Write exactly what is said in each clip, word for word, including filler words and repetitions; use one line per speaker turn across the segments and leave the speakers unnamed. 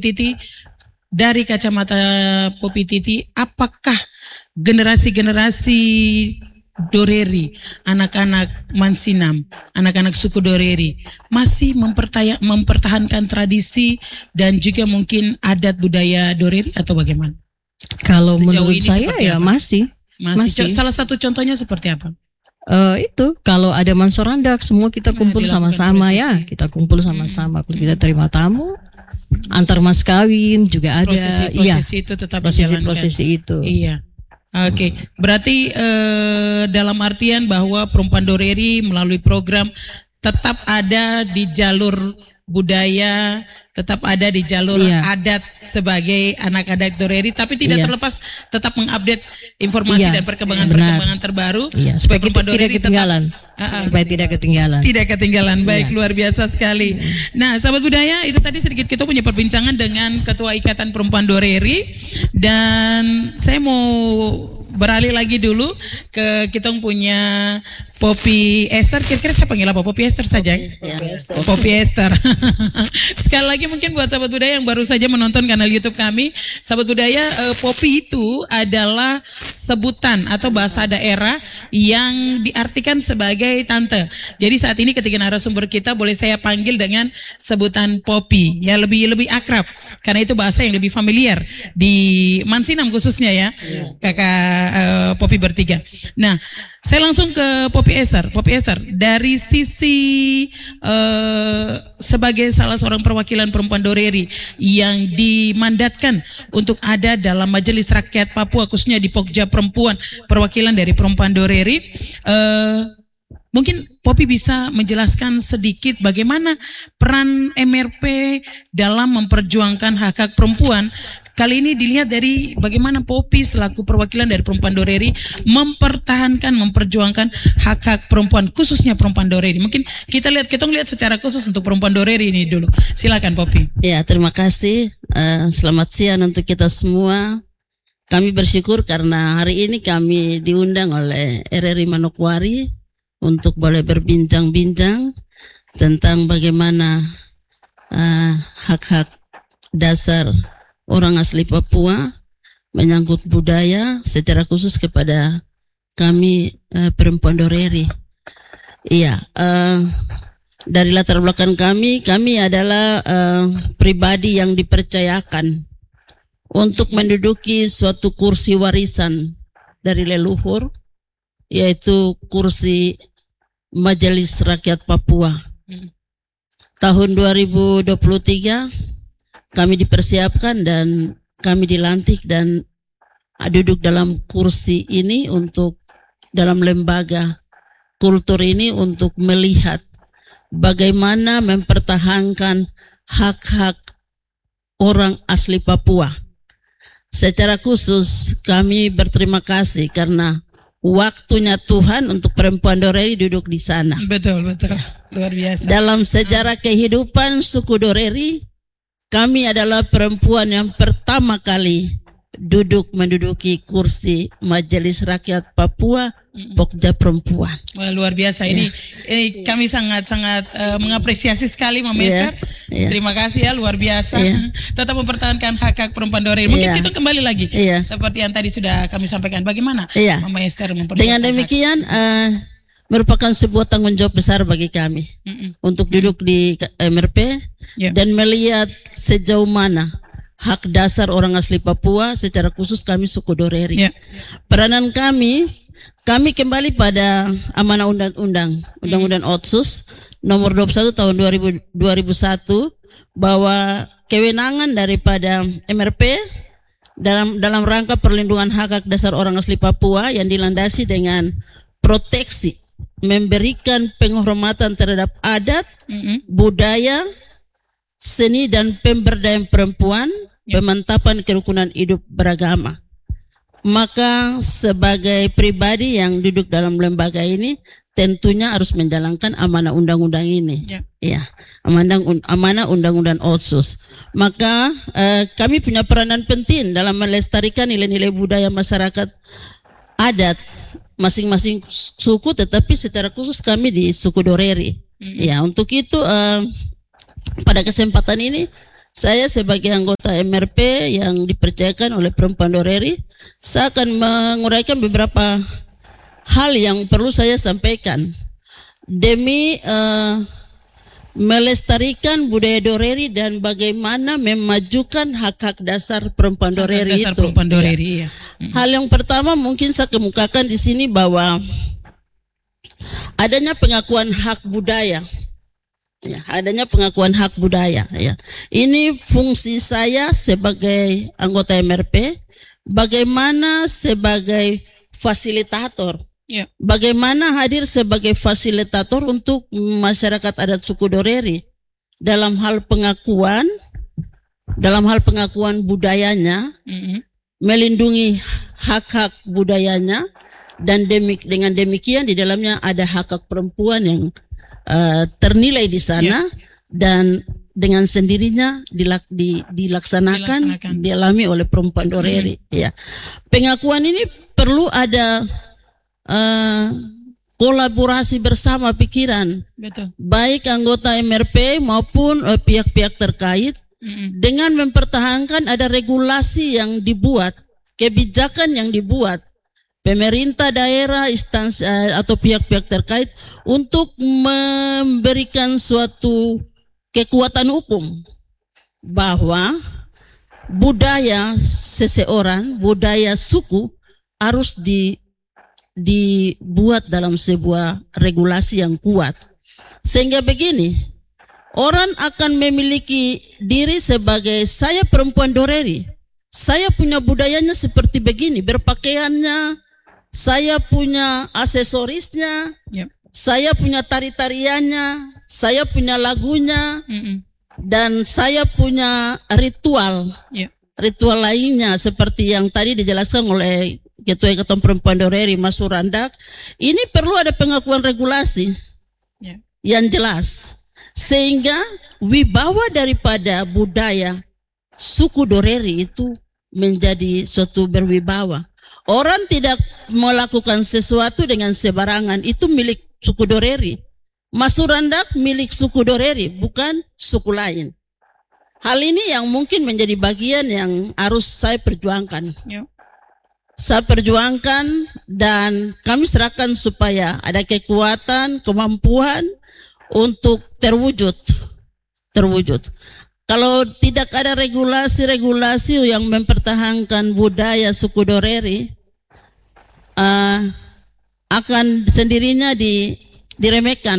Titi, dari kacamata Popi Titi, apakah generasi-generasi Doreri, anak-anak Mansinam, anak-anak suku Doreri masih mempertaya, mempertahankan tradisi dan juga mungkin adat budaya Doreri atau bagaimana?
Kalau Sejauh menurut saya ya apa? masih.
Masih. masih. Salah satu contohnya seperti apa?
Uh, itu kalau ada mansorandak semua kita kumpul nah, sama-sama ya, kita kumpul sama-sama. Kalau kita terima tamu, antar mas kawin juga ada.
Prosesi-prosesi
iya,
itu tetap
prosesi-prosesi itu.
Iya. Oke, okay. Berarti eh, dalam artian bahwa perempuan Doreri melalui program tetap ada di jalur budaya, tetap ada di jalur iya. adat sebagai anak adat Doreri, tapi tidak iya. terlepas tetap mengupdate informasi iya. dan perkembangan-perkembangan terbaru
iya.
supaya perempuan Doreri
tidak ketinggalan,
tetap, uh, uh,
supaya tidak ketinggalan.
Tidak ketinggalan, baik iya. luar biasa sekali. Nah, sahabat budaya, itu tadi sedikit kita punya perbincangan dengan Ketua Ikatan Perempuan Doreri, dan saya mau beralih lagi dulu ke kita punya Popi Esther. Kira-kira saya panggil apa? Popi Esther saja.
Ya,
Popi Esther. Sekali lagi mungkin buat sahabat budaya yang baru saja menonton kanal YouTube kami, sahabat budaya, eh, Popi itu adalah sebutan atau bahasa daerah yang diartikan sebagai tante. Jadi saat ini ketika narasumber kita boleh saya panggil dengan sebutan Popi, ya lebih lebih akrab karena itu bahasa yang lebih familiar di Mansinam khususnya ya, kakak uh, Popi bertiga. Nah, saya langsung ke Popi Esther. Popi Esther, dari sisi uh, sebagai salah seorang perwakilan perempuan Doreri yang dimandatkan untuk ada dalam Majelis Rakyat Papua, khususnya di Pokja Perempuan, perwakilan dari perempuan Doreri, uh, mungkin Popi bisa menjelaskan sedikit bagaimana peran M R P dalam memperjuangkan hak-hak perempuan. Kali ini dilihat dari bagaimana Popi selaku perwakilan dari perempuan Doreri mempertahankan, memperjuangkan hak-hak perempuan, khususnya perempuan Doreri. Mungkin kita lihat, kita lihat secara khusus untuk perempuan Doreri ini dulu. Silakan Popi.
Ya, terima kasih. Uh, selamat siang untuk kita semua. Kami bersyukur karena hari ini kami diundang oleh R R I Manokwari untuk boleh berbincang-bincang tentang bagaimana uh, hak-hak dasar orang asli Papua menyangkut budaya secara khusus kepada kami uh, perempuan Doreri. Iya, uh, dari latar belakang kami, kami adalah uh, pribadi yang dipercayakan untuk menduduki suatu kursi warisan dari leluhur, yaitu kursi Majelis Rakyat Papua. Tahun dua ribu dua puluh tiga kami dipersiapkan dan kami dilantik dan duduk dalam kursi ini untuk dalam lembaga kultur ini untuk melihat bagaimana mempertahankan hak-hak orang asli Papua. Secara khusus kami berterima kasih karena waktunya Tuhan untuk perempuan Doreri duduk di sana.
Betul, betul. Luar biasa.
Dalam sejarah kehidupan suku Doreri, kami adalah perempuan yang pertama kali duduk menduduki kursi Majelis Rakyat Papua, Pokja Perempuan.
Wah, luar biasa. Ini, yeah. ini kami sangat-sangat uh, mengapresiasi sekali, Mama Esther. Yeah. Yeah. Terima kasih ya, luar biasa. Yeah. Tetap mempertahankan hak-hak perempuan Doreri. Mungkin yeah. kita kembali lagi, yeah. seperti yang tadi sudah kami sampaikan. Bagaimana yeah. Mama Esther mempertahankan?
Dengan demikian, uh, merupakan sebuah tanggung jawab besar bagi kami mm-mm. untuk duduk mm-mm. di M R P yeah. dan melihat sejauh mana hak dasar orang asli Papua, secara khusus kami suku Doreri. Yeah. Peranan kami, kami kembali pada amanah undang-undang, undang-undang Otsus nomor dua puluh satu tahun dua ribu satu, bahwa kewenangan daripada M R P dalam dalam rangka perlindungan hak-hak dasar orang asli Papua yang dilandasi dengan proteksi, memberikan penghormatan terhadap adat, mm-hmm. budaya, seni dan pemberdayaan perempuan, yep. pemantapan kerukunan hidup beragama. Maka sebagai pribadi yang duduk dalam lembaga ini tentunya harus menjalankan amanah undang-undang ini. Yep. Ya, amanah amanah undang-undang Otsus. Maka eh, kami punya peranan penting dalam melestarikan nilai-nilai budaya masyarakat adat masing-masing suku, tetapi secara khusus kami di suku Doreri. Mm-hmm. Ya, untuk itu uh, pada kesempatan ini Saya sebagai anggota M R P yang dipercayakan oleh perempuan Doreri, saya akan menguraikan beberapa hal yang perlu saya sampaikan demi uh, melestarikan budaya Doreri dan bagaimana memajukan hak-hak dasar perempuan Doreri
dasar
itu.
Perempuan Doreri, ya.
Ya. Hal yang pertama mungkin saya kemukakan di sini bahwa adanya pengakuan hak budaya. Ya, adanya pengakuan hak budaya. Ya. Ini fungsi saya sebagai anggota M R P, bagaimana sebagai fasilitator,
ya.
Bagaimana hadir sebagai fasilitator untuk masyarakat adat suku Doreri dalam hal pengakuan, dalam hal pengakuan budayanya, mm-hmm. melindungi hak-hak budayanya, dan demik, dengan demikian di dalamnya ada hak-hak perempuan yang Uh, ternilai di sana, yeah. Dan dengan sendirinya dilak, di, dilaksanakan, dilaksanakan dialami oleh perempuan Doreri. Mm. Ya, pengakuan ini perlu ada uh, kolaborasi bersama pikiran, betul. Baik anggota M R P maupun uh, pihak-pihak terkait, mm. dengan mempertahankan ada regulasi yang dibuat, kebijakan yang dibuat. Pemerintah daerah, instansi atau pihak-pihak terkait untuk memberikan suatu kekuatan hukum bahwa budaya seseorang, budaya suku harus di, dibuat dalam sebuah regulasi yang kuat. Sehingga begini, orang akan memiliki diri sebagai saya perempuan Doreri, saya punya budayanya seperti begini, berpakaiannya, saya punya aksesorisnya, yep. Saya punya tari-tariannya, saya punya lagunya, mm-mm. Dan saya punya ritual, yep. Ritual lainnya seperti yang tadi dijelaskan oleh Ketua Ikatan Perempuan Doreri, Mas Surandak. Ini perlu ada pengakuan regulasi, yep. Yang jelas, sehingga wibawa daripada budaya suku Doreri itu menjadi suatu berwibawa. Orang tidak melakukan sesuatu dengan sembarangan, itu milik suku Doreri. Mas Surandak milik suku Doreri, bukan suku lain. Hal ini yang mungkin menjadi bagian yang harus saya perjuangkan. Yep. Saya perjuangkan dan kami serahkan supaya ada kekuatan, kemampuan untuk terwujud. Terwujud. Kalau tidak ada regulasi-regulasi yang mempertahankan budaya suku Doreri, uh, akan sendirinya di, diremehkan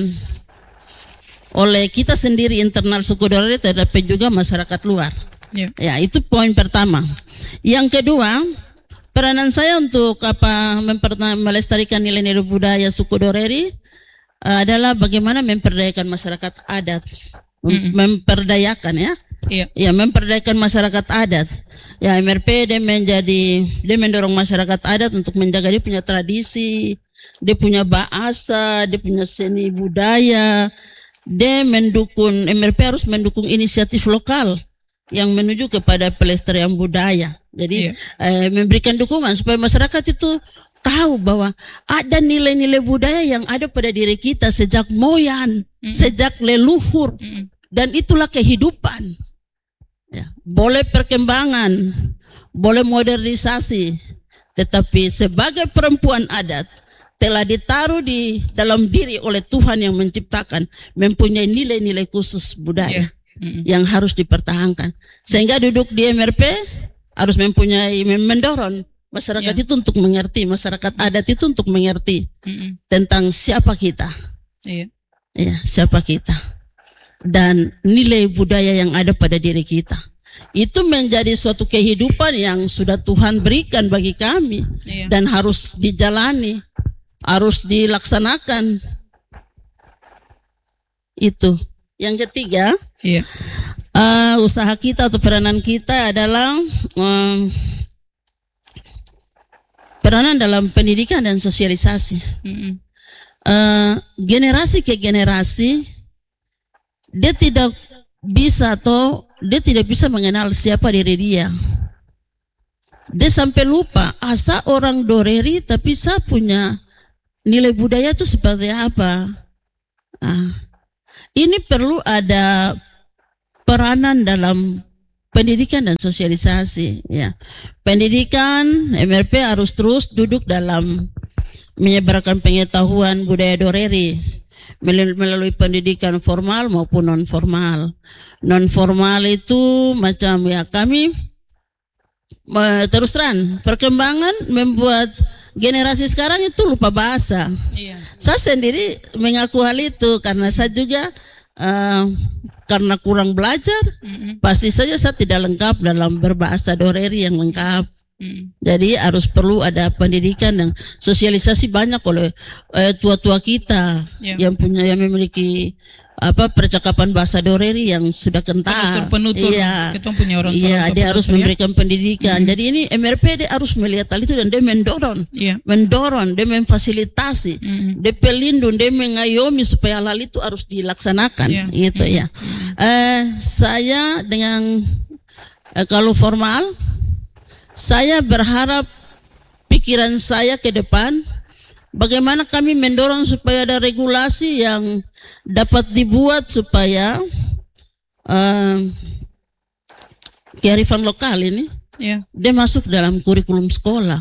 oleh kita sendiri internal suku Doreri, tetapi juga masyarakat luar. Yeah. Ya, itu poin pertama. Yang kedua, peranan saya untuk apa melestarikan nilai-nilai budaya suku Doreri uh, adalah bagaimana memperdayakan masyarakat adat. Mm-hmm. Memperdayakan ya, iya. Ya memperdayakan masyarakat adat. Ya M R P dia menjadi dia mendorong masyarakat adat untuk menjaga dia punya tradisi, dia punya bahasa, dia punya seni budaya. Dia mendukung M R P harus mendukung inisiatif lokal yang menuju kepada pelestarian budaya. Jadi iya. eh, memberikan dukungan supaya masyarakat itu tahu bahwa ada nilai-nilai budaya yang ada pada diri kita sejak moyan, mm-hmm. sejak leluhur, mm-hmm. dan itulah kehidupan. Ya, boleh perkembangan, boleh modernisasi, tetapi sebagai perempuan adat telah ditaruh di dalam diri oleh Tuhan yang menciptakan, mempunyai nilai-nilai khusus budaya yeah. mm-hmm. yang harus dipertahankan. Sehingga duduk di M R P harus mempunyai mendorong masyarakat yeah. itu untuk mengerti, masyarakat adat itu untuk mengerti mm-hmm. tentang siapa kita, yeah. ya siapa kita, dan nilai budaya yang ada pada diri kita. Itu menjadi suatu kehidupan yang sudah Tuhan berikan bagi kami yeah. dan harus dijalani, harus dilaksanakan. Itu. Yang ketiga, yeah. uh, usaha kita atau peranan kita adalah um, peranan dalam pendidikan dan sosialisasi. Mm-hmm. uh, generasi ke generasi dia tidak bisa atau dia tidak bisa mengenal siapa diri dia. Dia sampai lupa asa orang Doreri, tapi saya punya nilai budaya itu seperti apa. Nah, ini perlu ada peranan dalam pendidikan dan sosialisasi. Ya, pendidikan M R P harus terus duduk dalam menyebarkan pengetahuan budaya Doreri melalui pendidikan formal maupun non formal. Non formal itu macam ya kami terus terang perkembangan membuat generasi sekarang itu lupa bahasa. Iya. Saya sendiri mengaku hal itu karena saya juga uh, karena kurang belajar, mm-hmm. pasti saja saya tidak lengkap dalam berbahasa Doreri yang lengkap. Mm. Jadi harus perlu ada pendidikan dan sosialisasi banyak oleh uh, tua-tua kita yeah. yang punya yang memiliki apa percakapan bahasa Doreri yang sudah kental.
Penutur-penutur.
Iya.
Kita punya orang tua.
Iya, dia harus
ya?
memberikan pendidikan. Hmm. Jadi ini M R P dia harus melihat hal itu dan dia mendorong, yeah. mendorong, dia memfasilitasi, hmm. dia pelindung, dia mengayomi supaya hal itu harus dilaksanakan. Yeah. Gitu hmm. ya. Hmm. Eh, saya dengan eh, kalau formal, saya berharap pikiran saya ke depan. Bagaimana kami mendorong supaya ada regulasi yang dapat dibuat supaya uh, kearifan lokal ini yeah. dia masuk dalam kurikulum sekolah.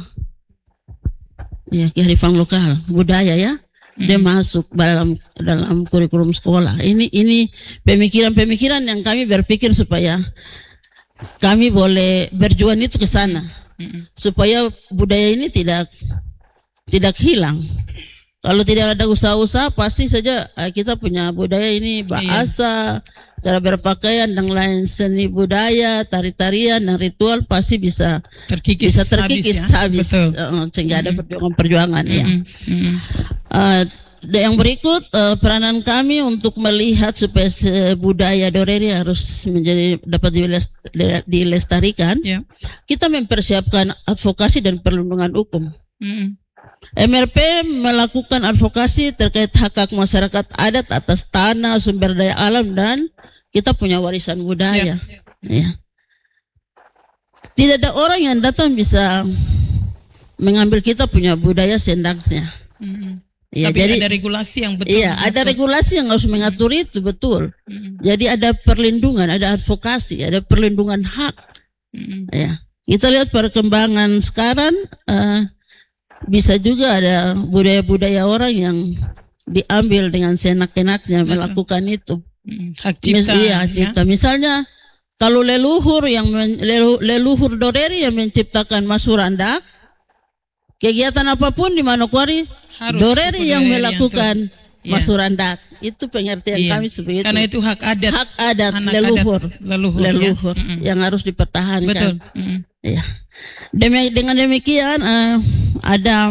Ya, kearifan lokal, budaya ya, mm. dia masuk dalam dalam kurikulum sekolah. Ini ini pemikiran-pemikiran yang kami berpikir supaya kami boleh berjuang itu ke sana, mm. supaya budaya ini tidak tidak hilang. Kalau tidak ada usaha-usaha pasti saja kita punya budaya ini, bahasa, iya. cara berpakaian dan lain seni budaya, tari-tarian dan ritual pasti bisa
terkikis,
bisa terkikis habis, ya? habis. Uh, sehingga mm-hmm. ada perjuangan-perjuangan mm-hmm. ya. Mm-hmm. Uh, yang berikut uh, peranan kami untuk melihat supaya budaya Doreri harus menjadi dapat dilestarikan. Yeah. Kita mempersiapkan advokasi dan perlindungan hukum. Mm-hmm. M R P melakukan advokasi terkait hak-hak masyarakat adat atas tanah, sumber daya alam dan kita punya warisan budaya. Ya. Ya. Tidak ada orang yang datang bisa mengambil kita punya budaya seenaknya. Mm-hmm. Ya,
tapi
jadi
ada regulasi yang betul.
Iya, mengatur. Ada regulasi yang harus mengatur itu betul. Mm-hmm. Jadi ada perlindungan, ada advokasi, ada perlindungan hak. Mm-hmm. Ya, kita lihat perkembangan sekarang. Uh, Bisa juga ada budaya-budaya orang yang diambil dengan seenak-enaknya melakukan itu.
Hak cipta.
Mis- iya, hak cipta. Ya? Misalnya kalau leluhur yang men- lelu- leluhur Doreri yang menciptakan Masurandak, kegiatan apapun di Manokwari, harus Doreri yang melakukan yang Masurandak. Ya. Itu pengertian iya. kami seperti itu.
Karena itu hak adat.
Hak adat leluhur,
adat, leluhur,
leluhur ya. yang harus dipertahankan.
Betul. Mm-hmm.
Ya. Demi, dengan demikian uh, ada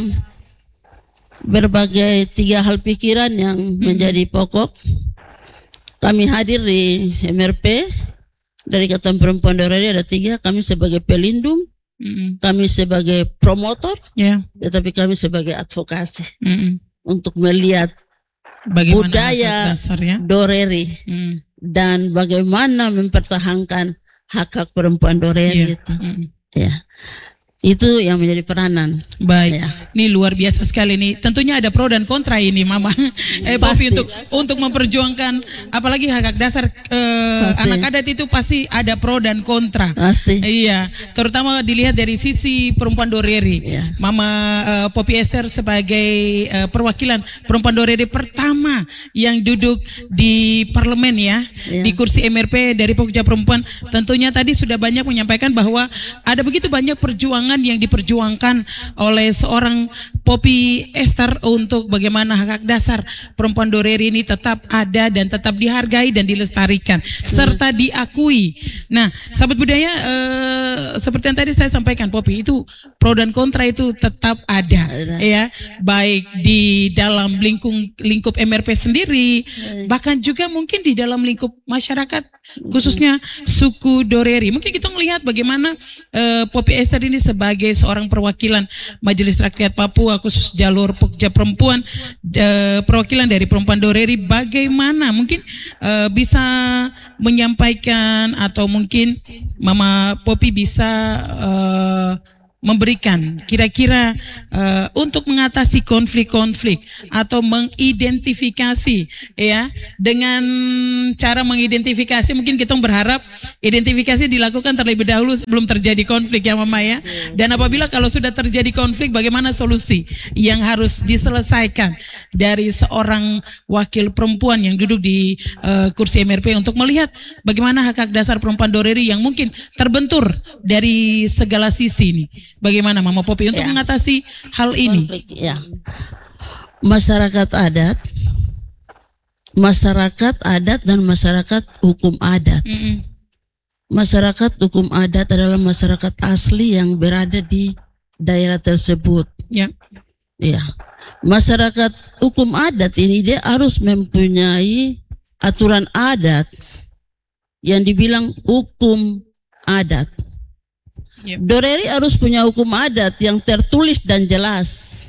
berbagai tiga hal pikiran yang hmm. menjadi pokok. Kami hadir di M R P dari Ikatan Perempuan Doreri ada tiga. Kami sebagai pelindung, hmm. kami sebagai promotor, yeah. tetapi kami sebagai advokasi hmm. untuk melihat bagaimana budaya dasarnya Doreri hmm. dan bagaimana mempertahankan hak-hak perempuan Doreri yeah. itu. Hmm. Ya, itu yang menjadi peranan.
Baik,
ya.
Ini luar biasa sekali nih. Tentunya ada pro dan kontra ini, Mama. eh, Popi untuk untuk memperjuangkan, apalagi hak hak dasar eh, anak adat itu pasti ada pro dan kontra.
Pasti.
Iya, terutama dilihat dari sisi perempuan Doreri. Ya. Mama eh, Popi Esther sebagai eh, perwakilan perempuan Doreri pertama yang duduk di parlemen ya, ya. di kursi M R P dari Pokja Perempuan. Tentunya tadi sudah banyak menyampaikan bahwa ada begitu banyak perjuangan yang diperjuangkan oleh seorang Popi Esther untuk bagaimana hak hak dasar perempuan Doreri ini tetap ada dan tetap dihargai dan dilestarikan serta diakui. Nah, sahabat budaya eh, seperti yang tadi saya sampaikan, Popi, itu pro dan kontra itu tetap ada, ada. ya, baik di dalam lingkup lingkup M R P sendiri, bahkan juga mungkin di dalam lingkup masyarakat khususnya suku Doreri. Mungkin kita melihat bagaimana eh, Popi Esther ini sebagai seorang perwakilan Majelis Rakyat Papua khusus jalur Pokja Perempuan, de, perwakilan dari perempuan Doreri, bagaimana mungkin uh, bisa menyampaikan atau mungkin Mama Popi bisa uh, memberikan kira-kira uh, untuk mengatasi konflik-konflik atau mengidentifikasi ya, dengan cara mengidentifikasi mungkin kita berharap identifikasi dilakukan terlebih dahulu sebelum terjadi konflik ya Mama ya. Dan apabila kalau sudah terjadi konflik, bagaimana solusi yang harus diselesaikan dari seorang wakil perempuan yang duduk di uh, kursi M R P untuk melihat bagaimana hak-hak dasar perempuan Doreri yang mungkin terbentur dari segala sisi ini. Bagaimana Mama Popi untuk
ya.
mengatasi hal ini?
Konflik, ya. Masyarakat adat, masyarakat adat dan masyarakat hukum adat.
Mm-mm.
Masyarakat hukum adat adalah masyarakat asli yang berada di daerah tersebut.
Ya.
Ya. Masyarakat hukum adat ini dia harus mempunyai aturan adat yang dibilang hukum adat.
Yep.
Doreri harus punya hukum adat yang tertulis dan jelas.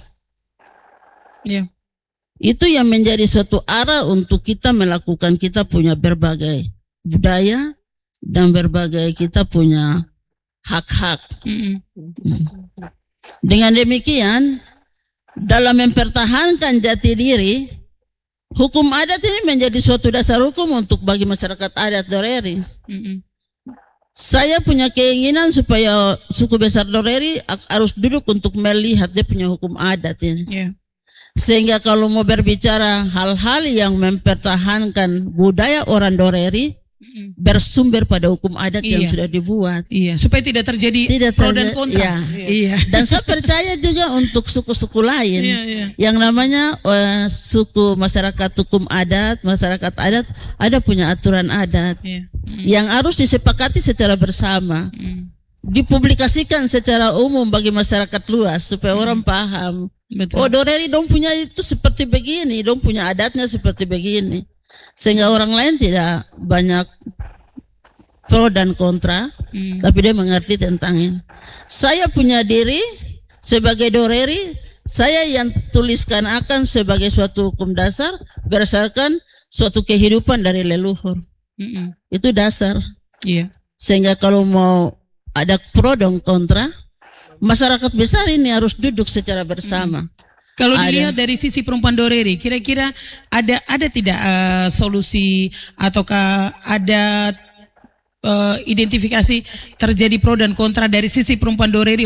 Yeah.
Itu yang menjadi suatu arah untuk kita melakukan, kita punya berbagai budaya dan berbagai kita punya hak-hak.
Mm-mm.
Dengan demikian, dalam mempertahankan jati diri, hukum adat ini menjadi suatu dasar hukum untuk bagi masyarakat adat Doreri.
Mm-mm.
Saya punya keinginan supaya suku besar Doreri harus duduk untuk melihat dia punya hukum adat ini.
Yeah.
Sehingga kalau mau berbicara hal-hal yang mempertahankan budaya orang Doreri, mm. bersumber pada hukum adat
iya.
yang sudah dibuat.
Iya, supaya tidak terjadi
Tidak
pro dan
terjadi,
kontra.
ya.
Iya.
Dan saya percaya juga untuk suku-suku lain
Iya, iya.
yang namanya uh, suku masyarakat hukum adat, masyarakat adat ada punya aturan adat
Iya. Mm.
yang harus disepakati secara bersama,
Mm.
dipublikasikan secara umum bagi masyarakat luas supaya mm. orang paham.
Betul.
Oh, Doreri dong punya itu seperti begini, dong punya adatnya seperti begini, sehingga orang lain tidak banyak pro dan kontra, hmm. tapi dia mengerti tentang ini. Saya punya diri sebagai Doreri, saya yang tuliskan akan sebagai suatu hukum dasar berdasarkan suatu kehidupan dari leluhur.
Mm-mm.
Itu dasar.
Iya.
Sehingga kalau mau ada pro dan kontra, masyarakat besar ini harus duduk secara bersama.
Kalau
Ada.
dilihat dari sisi perempuan Doreri, kira-kira ada ada tidak uh, solusi ataukah ada uh, identifikasi terjadi pro dan kontra dari sisi perempuan Doreri